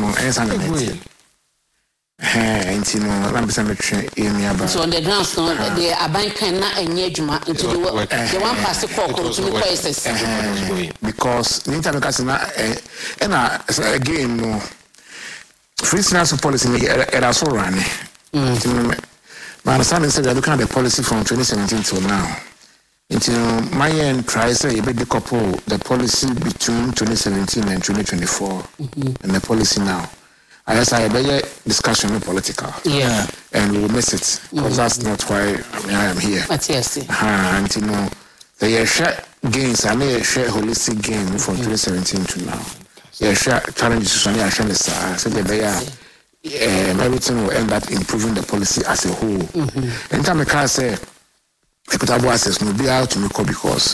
Into no, I'm some in so on the grounds, no, the Abankan na engagement into the one pass the call to the places. Because and again, no free financial policy era so running. My understanding said they're looking at the policy from 2017 till now. Until my end tries to decouple the policy between 2017 and 2024 and the policy now. I guess I better discussion political. Yeah. And we will miss it. Because that's not why I am here. But yes. And you know, the share gains, I may share holistic gain from 2017 to now. Yeah, share challenges on the share so everything will end up improving the policy as a whole. Anytime I can say equitable access will be out to me because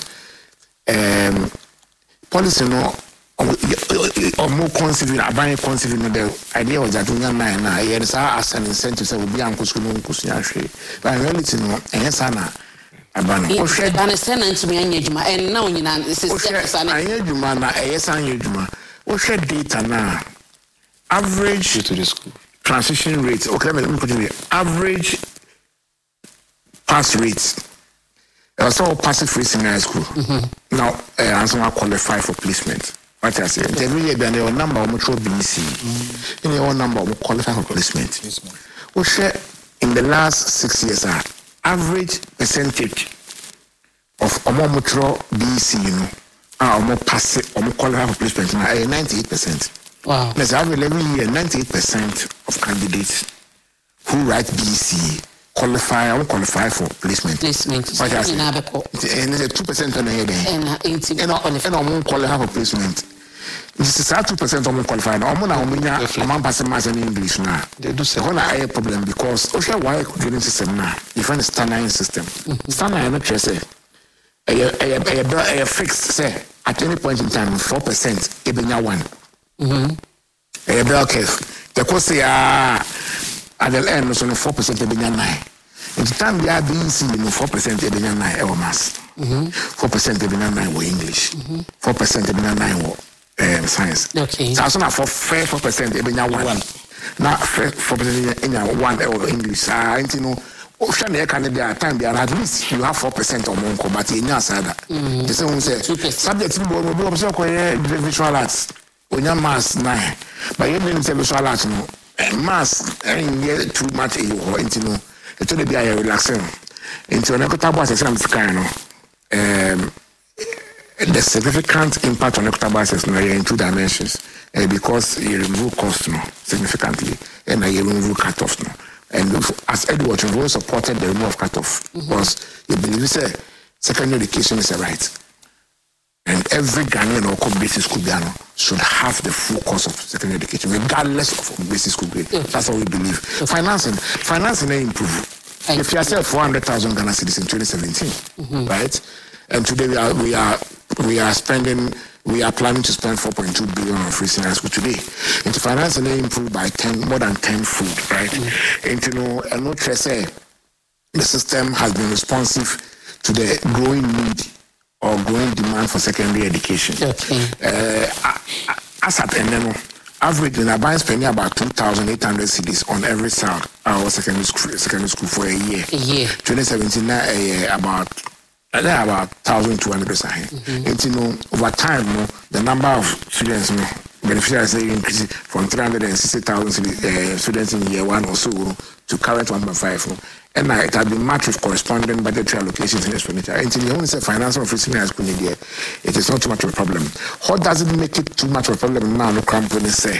policy no or more conceiving, buying conceiving the idea was that we are nine now. Yes, as an incentive, so we be uncle school, but in reality, no, and yes, Anna. Understand to me, and now you know, this is I heard you, man. Yes, I heard you, man. What share data now? Average to the school transition rate. Okay, let me continue. Average pass rates. Also, passive free in high school. Now, answer qualify for placement. What I say, every year there are number of metro BC. In your number of qualify for placement. We share in the last 6 years average percentage of metro BC, you know, more passive or more qualify for placement now 98%. Wow. Let's have every year 98% of candidates who write BC qualify or qualify for placement. Placement. What I say, and there's 2% on the head. And qualify for placement. This is 2% of qualified. I'm passing mass in English now. They do say one I problem because Osha why grading system now. You find a standard system. Standard I not say a fixed say at any point in time 4% ebenya 1. A bell case. The course at the end so 4% ebenya 9. In the time we are being seen 4% ebenya 9 or mass. 4% ebenya 9 were English. 4% ebenya 9 were science. Okay. So as for 4% ebenya 1. Now 4% ebenya 1 or English. You know, Ocean Canada time they are at least you have 4% or more, but in your side. The same say subject will be visual arts. When your mass 9, but you didn't say visual arts no. Mass ain't too much you know. It's only be a relaxing. Into an equitable access the significant impact on equitable access in 2 dimensions. Because you remove cost significantly and you remove cut-off. And as Edward, you've always supported the removal of cut-off because you believe secondary education is a right. And every Ghanaian or basic school should have the full course of secondary education, regardless of basic school grade. That's what we believe. Financing may improve. If you have 400,000 Ghana cedis in 2017, right? And today we are planning to spend 4.2 billion on free senior school today. And to finance may improve by more than 10 fold, right? And you know, and no say the system has been responsive to the growing need or growing demand for secondary education. As at end, average in Abaya spending about 2,800 cedis on every child our secondary school for a year. 2017 about 1,200%. And you know, over time, the number of students beneficiaries increased from 360,000 students in year 1 or so to current 1.5. And it has been matched with corresponding budgetary allocations and expenditure. And you only say financing of free senior school in here, it is not too much of a problem. How does it make it too much of a problem now? No company say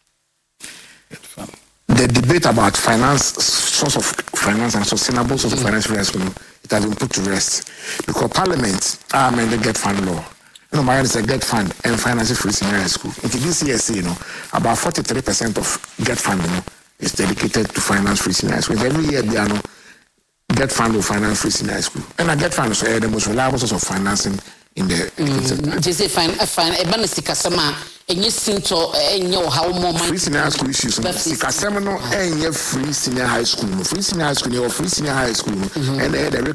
the debate about source of finance and sustainable source of finance for school, it has been put to rest because Parliament amended Get Fund law. You know, my is a Get Fund and financing free senior school. Into this year, you know, about 43% of Get Fund, you know, is dedicated to finance free senior school. Every year, they are Get Fund will finance free senior school, and I Get Fund is the most reliable source of financing in the. Just a fine, a benefit customer. And you seem to know how more free senior school issues. Because seminal and free senior high school, free senior high school, or free senior high school, and the